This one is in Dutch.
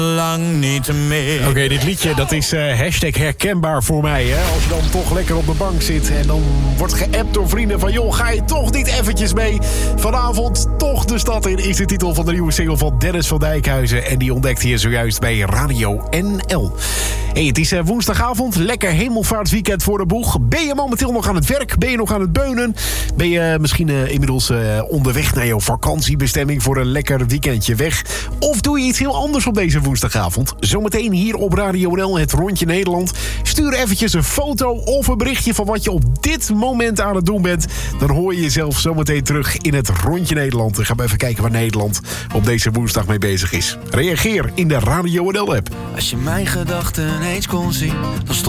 lang niet meer. Oké, dit liedje dat is hashtag herkenbaar voor mij. Hè? Als je dan toch lekker op de bank zit en dan wordt geappt door vrienden van... joh, ga je toch niet eventjes mee? Vanavond toch de stad in is de titel van de nieuwe single van Dennis van Dijkhuizen. En die ontdekte je zojuist bij Radio NL. Hey, het is woensdagavond, lekker hemelvaartsweekend voor de boeg. Ben je momenteel nog aan het werk? Ben je nog aan het beunen? Ben je misschien inmiddels onderweg naar jouw vakantiebestemming voor een lekker weekendje weg? Of doe je iets heel anders op deze woensdagavond? Zometeen hier op Radio NL, het Rondje Nederland. Stuur eventjes een foto of een berichtje van wat je op dit moment aan het doen bent. Dan hoor je jezelf zometeen terug in het Rondje Nederland. Dan gaan we even kijken waar Nederland op deze woensdag mee bezig is. Reageer in de Radio NL app. Als je mijn gedachten eens kon zien, dan stond